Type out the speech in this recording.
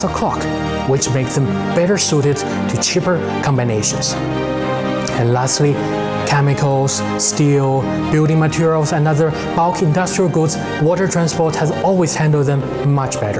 clock, which makes them better suited to cheaper combinations. And lastly, chemicals, steel, building materials, and other bulk industrial goods, water transport has always handled them much better.